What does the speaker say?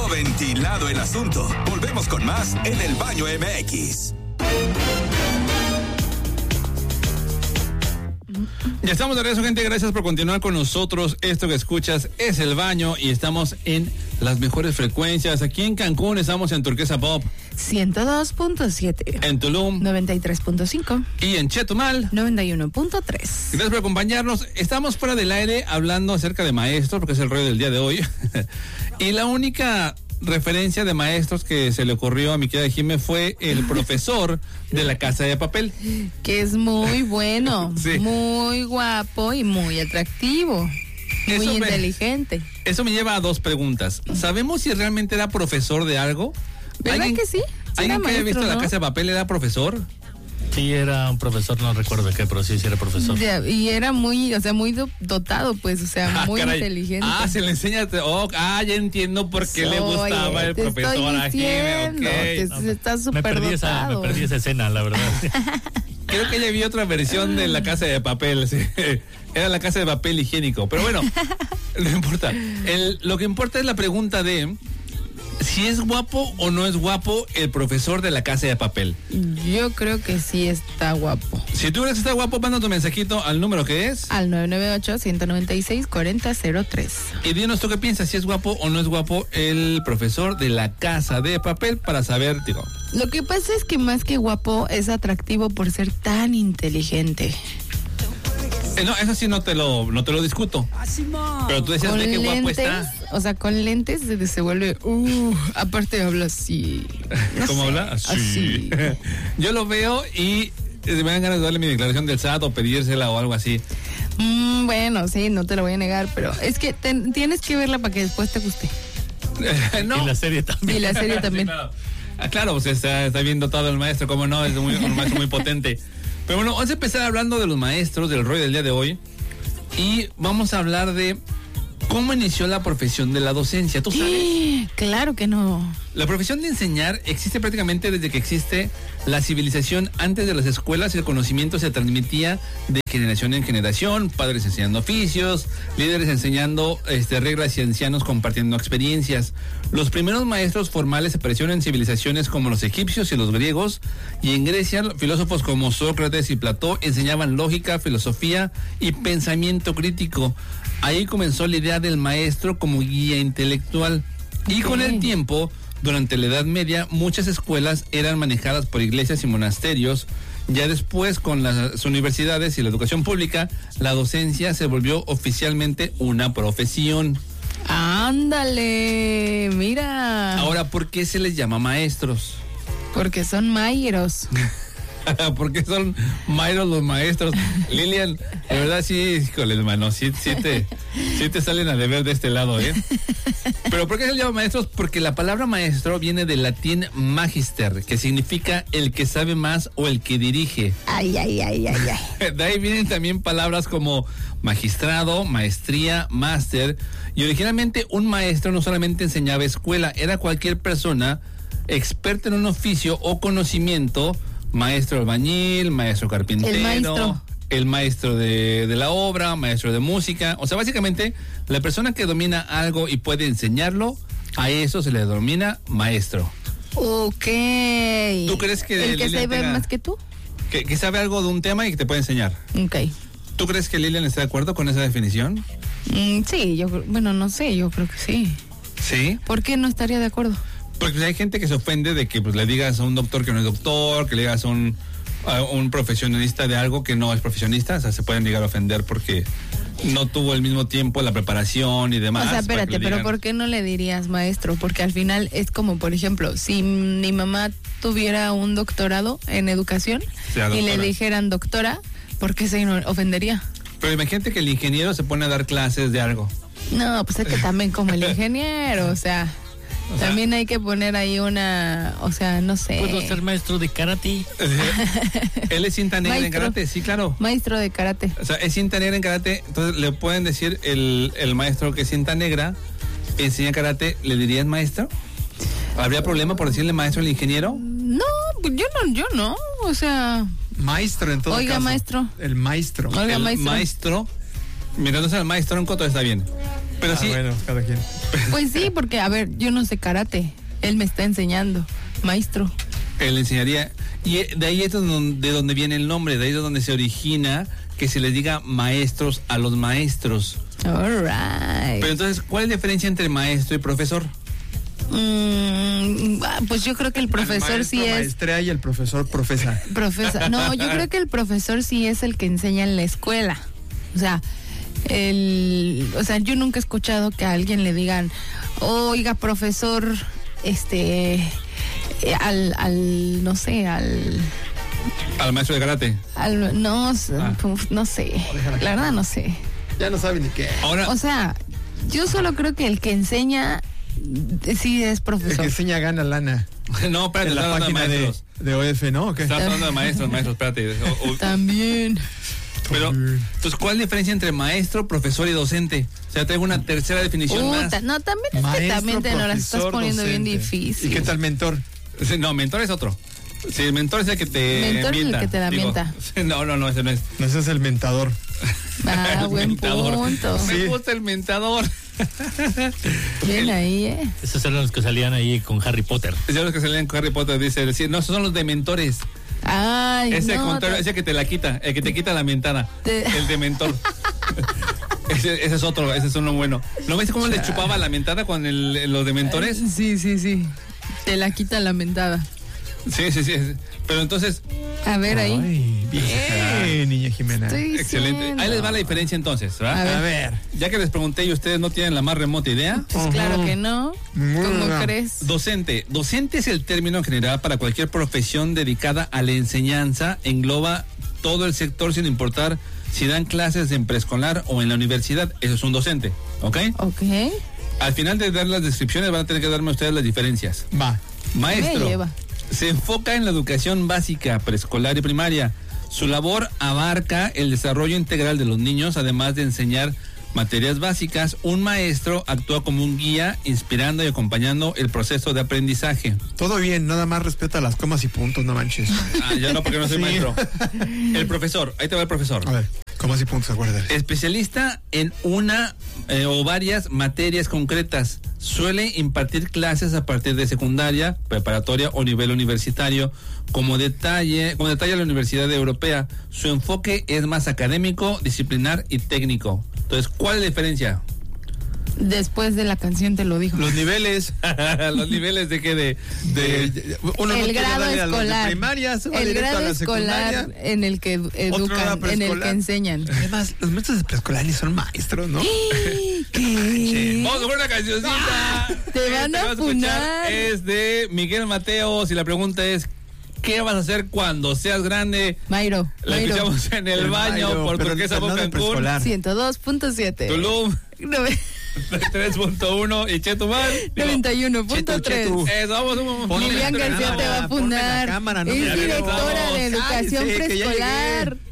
quedó ventilado el asunto. Volvemos con más en El Baño MX. Ya estamos de regreso, gente. Gracias por continuar con nosotros. Esto que escuchas es El Baño y estamos en las mejores frecuencias. Aquí en Cancún estamos en Turquesa Pop 102.7, en Tulum 93.5 y en Chetumal 91.3. Gracias por acompañarnos. Estamos fuera del aire hablando acerca de maestros porque es el rollo del día de hoy. Y la única referencia de maestros que se le ocurrió a mi querida Jimé fue el profesor de La Casa de Papel, que es muy bueno, sí, muy guapo y muy atractivo, muy inteligente. Eso me lleva a dos preguntas. ¿Sabemos si realmente era profesor de algo? ¿Verdad que sí? ¿Alguien que haya visto ¿no? La Casa de Papel era profesor? Sí, era un profesor, no recuerdo de qué, pero sí era profesor. Y era muy, muy dotado, pues, muy inteligente. Se le enseña. Ya entiendo por qué le gustaba el profesor a Jimé. Está súper dotado. Me perdí esa escena, la verdad. Creo que ya vi otra versión de La Casa de Papel. Sí. Era La Casa de Papel higiénico. Pero bueno, no importa. Lo que importa es la pregunta de si es guapo o no es guapo el profesor de La Casa de Papel. Yo creo que sí está guapo. Si tú crees que está guapo, manda tu mensajito al número que es al 998-196-4003. y dinos tú qué piensas, si es guapo o no es guapo el profesor de La Casa de Papel, para saber, digo. Lo que pasa es que más que guapo es atractivo por ser tan inteligente. No, eso sí no te lo discuto. Pero tú decías, ve qué guapo está. O sea, con lentes se vuelve, aparte habla así. ¿Cómo habla? Así. Yo lo veo y me dan ganas de darle mi declaración del SAT o pedírsela o algo así. Bueno, sí, no te lo voy a negar, pero es que tienes que verla para que después te guste. No. Y la serie también. Y la serie también. Sí, claro. Claro, pues está bien dotado el maestro, como no, es un maestro muy potente. Pero bueno, vamos a empezar hablando de los maestros, del rollo del día de hoy. Y vamos a hablar de cómo inició la profesión de la docencia. ¿Tú sabes? Claro que no. La profesión de enseñar existe prácticamente desde que existe la civilización. Antes de las escuelas, el conocimiento se transmitía de generación en generación, padres enseñando oficios, líderes enseñando reglas y ancianos compartiendo experiencias. Los primeros maestros formales aparecieron en civilizaciones como los egipcios y los griegos, y en Grecia filósofos como Sócrates y Platón enseñaban lógica, filosofía y pensamiento crítico. Ahí comenzó la idea del maestro como guía intelectual. Y con el tiempo, durante la Edad Media, muchas escuelas eran manejadas por iglesias y monasterios. Ya después, con las universidades y la educación pública, la docencia se volvió oficialmente una profesión. ¡Ándale! Mira. Ahora, ¿por qué se les llama maestros? Porque son maestros. ¿Por qué son mayros los maestros? Lilian, de verdad sí, híjole, hermano, sí te salen a deber de este lado, ¿eh? ¿Pero por qué se llaman maestros? Porque la palabra maestro viene del latín magister, que significa el que sabe más o el que dirige. Ay. De ahí vienen también palabras como magistrado, maestría, máster. Y originalmente un maestro no solamente enseñaba escuela, era cualquier persona experta en un oficio o conocimiento. Maestro albañil, maestro carpintero, el maestro de la obra, maestro de música. O sea, básicamente, la persona que domina algo y puede enseñarlo, a eso se le denomina maestro. Ok. ¿Tú crees que el que sabe más que tú? Que sabe algo de un tema y que te puede enseñar. Ok. ¿Tú crees que Lilian está de acuerdo con esa definición? Sí, no sé, yo creo que sí. ¿Sí? ¿Por qué no estaría de acuerdo? Porque hay gente que se ofende de que le digas a un doctor que no es doctor, que le digas a un profesionista de algo que no es profesionista. O sea, se pueden llegar a ofender porque no tuvo el mismo tiempo la preparación y demás. O sea, espérate, pero ¿por qué no le dirías maestro? Porque al final es como, por ejemplo, si mi mamá tuviera un doctorado en educación y le dijeran doctora, ¿por qué se ofendería? Pero imagínate que el ingeniero se pone a dar clases de algo. No, pues es que también como el ingeniero, o sea, también hay que poner ahí no sé. ¿Puedo ser maestro de karate? Él es cinta negra en karate, sí, claro. Maestro de karate. O sea, es cinta negra en karate, entonces le pueden decir el maestro que es cinta negra, enseña karate, ¿le dirían maestro? ¿Habría problema por decirle maestro al ingeniero? No, yo no, o sea... Maestro en todo caso. Oiga, maestro. El maestro. Oiga, el maestro. Mira, entonces el maestro en coto está bien. Pero sí. Bueno, cada quien. Pues sí, porque, a ver, yo no sé karate. Él me está enseñando. Maestro. Él enseñaría. Y de ahí es de donde viene el nombre, de ahí es donde se origina que se les diga maestros a los maestros. All right. Pero entonces, ¿cuál es la diferencia entre maestro y profesor? Pues yo creo que el profesor sí es... Maestrea y el profesor profesa. No, yo creo que el profesor sí es el que enseña en la escuela. O sea, yo nunca he escuchado que a alguien le digan, oiga, profesor, no sé, al maestro de karate. No sé, la verdad no sé. Ya no sabe ni qué. Ahora, O sea, yo solo creo que el que enseña sí es El profesor. que enseña gana lana. no, espérate, En estás la hablando de página maestros. de OF, ¿no? ¿O qué? Estás hablando de maestros, espérate. También. Pero, entonces, ¿cuál es la diferencia entre maestro, profesor y docente? O sea, traigo una tercera definición más. No, también es que Maestro, también te nos la estás profesor, poniendo bien docente. difícil. ¿Y qué tal mentor? No, mentor es otro. Sí, el mentor es el que te Mentor es el mienta. que te la mienta. No, ese no es. No, ese es el mentador. Ah, El buen mentador. punto. Me gusta el mentador. Bien ahí, Esos eran los que salían ahí con Harry Potter. Ya los que se leen con Harry Potter dice, no, esos son los de mentores. Ay, Ese no, contrario, ese que te la quita, el que te quita la mentada. Te- El de mentor. ese es otro, ese es uno bueno. ¿No ves cómo le chupaba la mentada con los de mentores? Sí. Te la quita la mentada. Sí. Pero entonces, A ver ahí. Ay, bien, niña Jimena. Estoy excelente. diciendo. Ahí les va la diferencia entonces, ¿verdad? A A ver. Ya que les pregunté y ustedes no tienen la más remota idea. Pues claro que no. ¿Cómo Bueno. crees? Docente. Docente es el término en general para cualquier profesión dedicada a la enseñanza. Engloba todo el sector sin importar si dan clases en preescolar o en la universidad. Eso es un docente, ¿ok? Ok. Al final de dar las descripciones van a tener que darme ustedes las diferencias. Va. Maestro. Me lleva. Se enfoca en la educación básica, preescolar y primaria. Su labor abarca el desarrollo integral de los niños, además de enseñar materias básicas. Un maestro actúa como un guía, inspirando y acompañando el proceso de aprendizaje. Todo bien, nada más respeta las comas y puntos, no manches. Ya no, porque no soy Sí. maestro. El profesor, ahí te va el profesor. A ver, comas y puntos, acuérdate. Especialista en una o varias materias concretas. Suele impartir clases a partir de secundaria, preparatoria o nivel universitario. Como detalla la Universidad Europea, su enfoque es más académico, disciplinar y técnico. Entonces, ¿cuál es la diferencia? Después de la canción te lo dijo. Los niveles. Los niveles de qué Uno no El quiere grado darle a los de escolar. primaria, se va El directo grado a la escolar secundaria. en el que Otro educan, grado en el que preescolar. enseñan. Además, los maestros de preescolar ni son maestros, ¿no? ¿Qué? Vamos con una cancioncita. Te van Esta a que vas escuchar funar. es de Miguel Mateos y la pregunta es, ¿qué vas a hacer cuando seas grande? Mayro. La escuchamos en el baño Mayro, por pero Turquesa no de Cancún, preescolar. 102.7. Tulum No, 3.1 y Chetumal. 91.3. Eso, vamos. Lilian García te va a Ponme la funar. cámara, no Es me directora de Cállese, educación que ya preescolar.